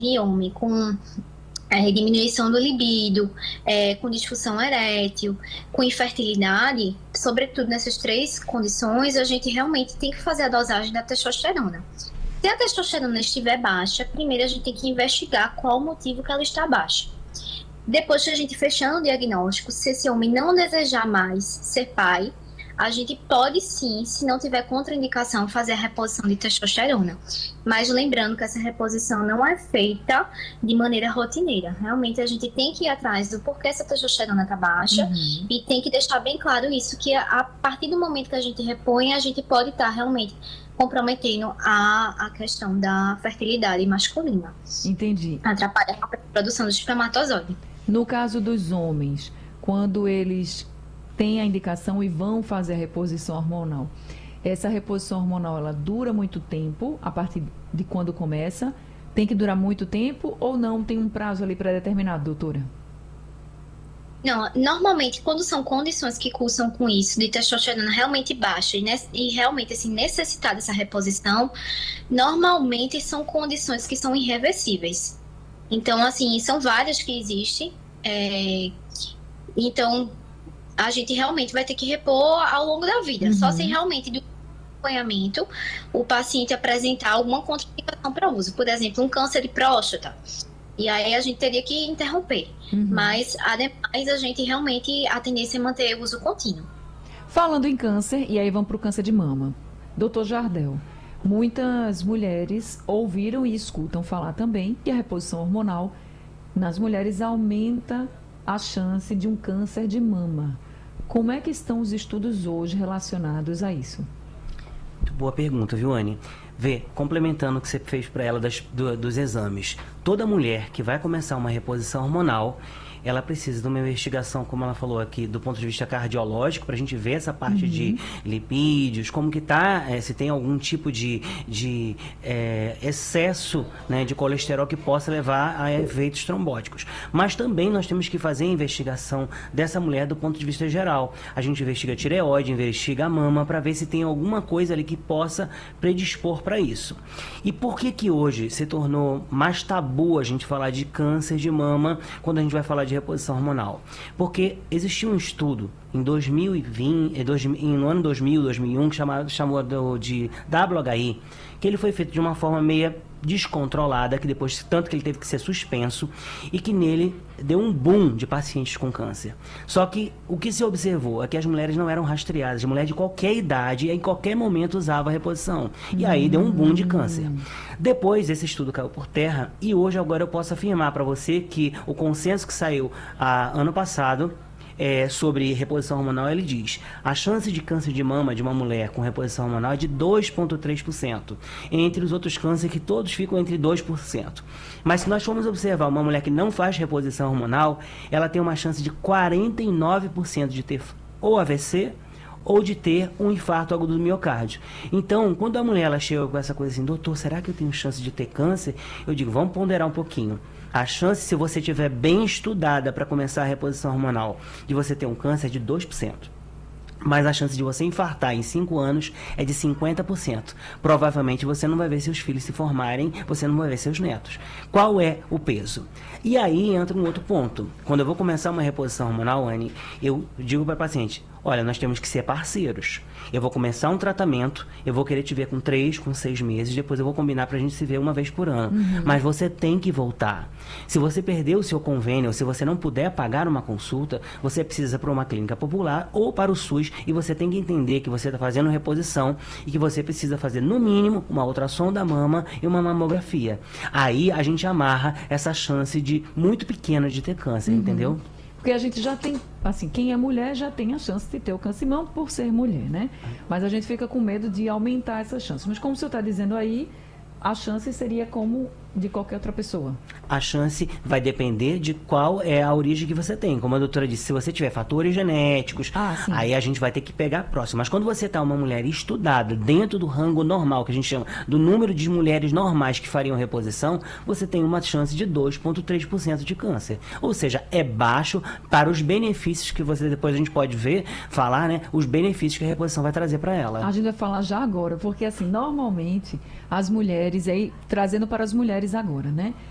de homem com diminuição do libido, com disfunção erétil, com infertilidade, sobretudo nessas três condições, a gente realmente tem que fazer a dosagem da testosterona. Se a testosterona estiver baixa, primeiro a gente tem que investigar qual o motivo que ela está baixa. Depois que a gente fechando o diagnóstico, se esse homem não desejar mais ser pai, a gente pode sim, se não tiver contraindicação, fazer a reposição de testosterona. Mas lembrando que essa reposição não é feita de maneira rotineira. Realmente a gente tem que ir atrás do porquê essa testosterona está baixa e tem que deixar bem claro isso, que a partir do momento que a gente repõe, a gente pode estar realmente comprometendo a questão da fertilidade masculina. Entendi. Atrapalha a produção do espermatozoide. No caso dos homens, quando eles têm a indicação e vão fazer a reposição hormonal, essa reposição hormonal, ela dura muito tempo, a partir de quando começa? Tem que durar muito tempo ou não tem um prazo ali pré-determinado, doutora? Não, normalmente, quando são condições que cursam com isso, de testosterona realmente baixa e realmente assim, necessitar dessa reposição, normalmente são condições que são irreversíveis. Então, assim, são várias que existem. Então, a gente realmente vai ter que repor ao longo da vida. Só se realmente do acompanhamento o paciente apresentar alguma contraindicação para uso. Por exemplo, um câncer de próstata. E aí a gente teria que interromper. Mas, ademais, a gente realmente, a tendência é manter o uso contínuo. Falando em câncer, e aí vamos para o câncer de mama. Doutor Jardel, muitas mulheres ouviram e escutam falar também que a reposição hormonal nas mulheres aumenta a chance de um câncer de mama. Como é que estão os estudos hoje relacionados a isso? Muito boa pergunta, viu, Anne? Vê, complementando o que você fez para ela dos exames, toda mulher que vai começar uma reposição hormonal, ela precisa de uma investigação, como ela falou aqui, do ponto de vista cardiológico, para a gente ver essa parte de lipídios, como que tá, se tem algum tipo de excesso, né, de colesterol que possa levar a efeitos trombóticos. Mas também nós temos que fazer a investigação dessa mulher do ponto de vista geral. A gente investiga a tireoide, investiga a mama, para ver se tem alguma coisa ali que possa predispor para isso. E por que hoje se tornou mais tabu a gente falar de câncer de mama quando a gente vai falar de reposição hormonal? Porque existia um estudo em 2020, no ano 2000, 2001, que chamou de WHI, que ele foi feito de uma forma meio descontrolada, que depois, tanto que ele teve que ser suspenso, e que nele deu um boom de pacientes com câncer. Só que o que se observou é que as mulheres não eram rastreadas, a mulher de qualquer idade, em qualquer momento usava a reposição, e aí deu um boom de câncer. Depois esse estudo caiu por terra, e hoje agora eu posso afirmar para você que o consenso que saiu ano passado sobre reposição hormonal, ele diz: a chance de câncer de mama de uma mulher com reposição hormonal é de 2,3%, entre os outros cânceres que todos ficam entre 2%. Mas se nós formos observar uma mulher que não faz reposição hormonal, ela tem uma chance de 49% de ter ou AVC ou de ter um infarto agudo do miocárdio. Então, quando a mulher ela chega com essa coisa assim: doutor, será que eu tenho chance de ter câncer? Eu digo, vamos ponderar um pouquinho. A chance, se você estiver bem estudada para começar a reposição hormonal, de você ter um câncer é de 2%. Mas a chance de você infartar em 5 anos é de 50%. Provavelmente você não vai ver seus filhos se formarem, você não vai ver seus netos. Qual é o peso? E aí entra um outro ponto. Quando eu vou começar uma reposição hormonal, Anne, eu digo para a paciente: olha, nós temos que ser parceiros. Eu vou começar um tratamento, eu vou querer te ver com 3, com 6 meses, depois eu vou combinar pra gente se ver uma vez por ano. Mas você tem que voltar. Se você perder o seu convênio, ou se você não puder pagar uma consulta, você precisa para uma clínica popular ou para o SUS, e você tem que entender que você está fazendo reposição e que você precisa fazer, no mínimo, uma ultrassom da mama e uma mamografia. Aí a gente amarra essa chance muito pequena de ter câncer, entendeu? Porque a gente já tem, assim, quem é mulher já tem a chance de ter o câncer de mama por ser mulher, né? Mas a gente fica com medo de aumentar essa chance. Mas como o senhor está dizendo aí, a chance seria como de qualquer outra pessoa. A chance vai depender de qual é a origem que você tem. Como a doutora disse, se você tiver fatores genéticos, aí a gente vai ter que pegar próximo. Mas quando você está uma mulher estudada dentro do rango normal, que a gente chama do número de mulheres normais que fariam reposição, você tem uma chance de 2,3% de câncer. Ou seja, é baixo para os benefícios que você, depois a gente pode falar, né? Os benefícios que a reposição vai trazer para ela. A gente vai falar já agora, porque assim, normalmente as mulheres, aí trazendo para as mulheres agora, né?